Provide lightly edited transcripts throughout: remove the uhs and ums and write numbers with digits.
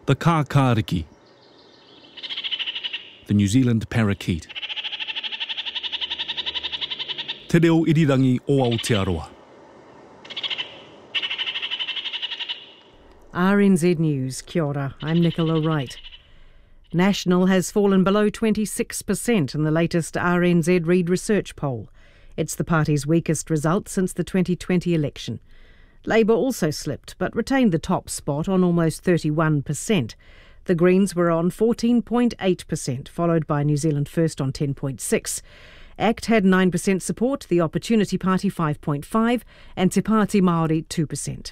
The kākāriki, the New Zealand parakeet. Te reo irirangi o Aotearoa. RNZ News, kia ora, I'm Nicola Wright. National has fallen below 26% in the latest RNZ Reid research poll. It's the party's weakest result since the 2020 election. Labour also slipped, but retained the top spot on almost 31%. The Greens were on 14.8%, followed by New Zealand First on 10.6%. ACT had 9% support, the Opportunity Party 5.5%, and Te Pāti Māori 2%.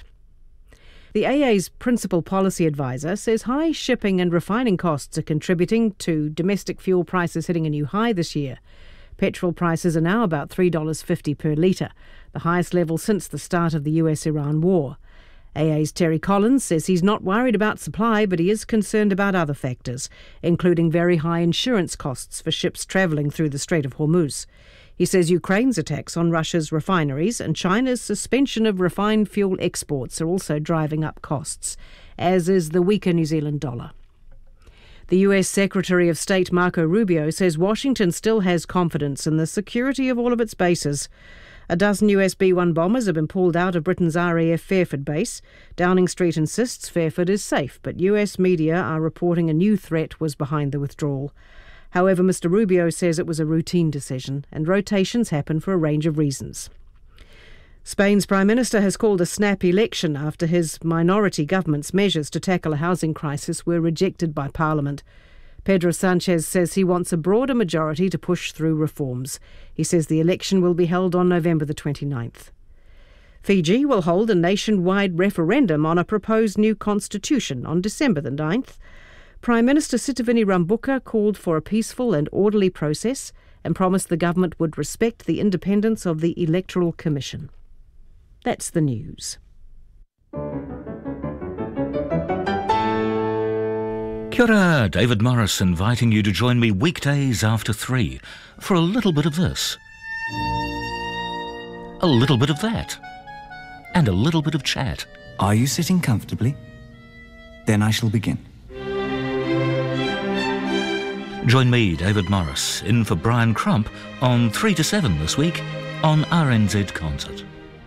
The AA's principal policy advisor says high shipping and refining costs are contributing to domestic fuel prices hitting a new high this year. Petrol prices are now about $3.50 per litre, the highest level since the start of the US-Iran war. AA's Terry Collins says he's not worried about supply, but he is concerned about other factors, including very high insurance costs for ships travelling through the Strait of Hormuz. He says Ukraine's attacks on Russia's refineries and China's suspension of refined fuel exports are also driving up costs, as is the weaker New Zealand dollar. The US Secretary of State Marco Rubio says Washington still has confidence in the security of all of its bases. A dozen US B-1 bombers have been pulled out of Britain's RAF Fairford base. Downing Street insists Fairford is safe, but US media are reporting a new threat was behind the withdrawal. However, Mr Rubio says it was a routine decision and rotations happen for a range of reasons. Spain's Prime Minister has called a snap election after his minority government's measures to tackle a housing crisis were rejected by Parliament. Pedro Sanchez says he wants a broader majority to push through reforms. He says the election will be held on November the 29th. Fiji will hold a nationwide referendum on a proposed new constitution on December the 9th. Prime Minister Sitiveni Rabuka called for a peaceful and orderly process and promised the government would respect the independence of the Electoral Commission. That's the news. Kia ora, David Morris inviting you to join me weekdays after 3 for a little bit of this, a little bit of that, and a little bit of chat. Are you sitting comfortably? Then I shall begin. Join me, David Morris, in for Brian Crump on 3 to 7 this week on RNZ Concert.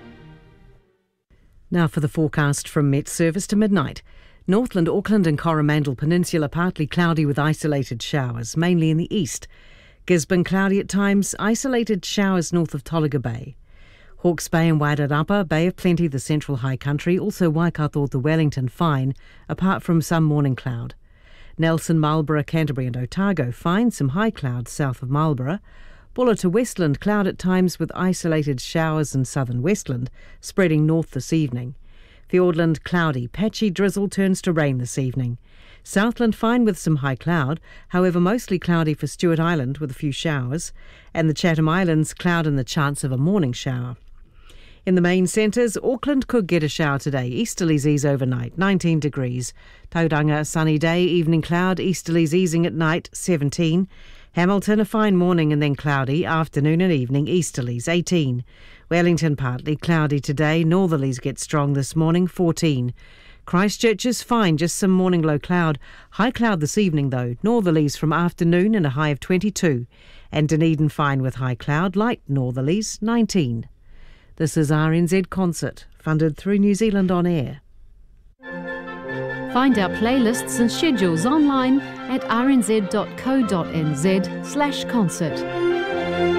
Now for the forecast from Met Service to midnight. Northland, Auckland and Coromandel Peninsula partly cloudy with isolated showers, mainly in the east. Gisborne cloudy at times, isolated showers north of Tolaga Bay. Hawke's Bay and Wairarapa, Bay of Plenty, the central high country, also Waikato to Wellington fine, apart from some morning cloud. Nelson, Marlborough, Canterbury and Otago fine, some high clouds south of Marlborough. Buller to Westland cloud at times with isolated showers in southern Westland, spreading north this evening. Fiordland cloudy, patchy drizzle turns to rain this evening. Southland fine with some high cloud, however mostly cloudy for Stewart Island with a few showers, and the Chatham Islands cloud and the chance of a morning shower. In the main centres, Auckland could get a shower today, easterlies ease overnight, 19 degrees. Tauranga, sunny day, evening cloud, easterlies easing at night, 17. Hamilton, a fine morning and then cloudy, afternoon and evening, easterlies, 18. Wellington, partly cloudy today, northerlies get strong this morning, 14. Christchurch is fine, just some morning low cloud. High cloud this evening though, northerlies from afternoon and a high of 22. And Dunedin fine with high cloud, light northerlies, 19. This is RNZ Concert, funded through New Zealand On Air. Find our playlists and schedules online at rnz.co.nz/concert.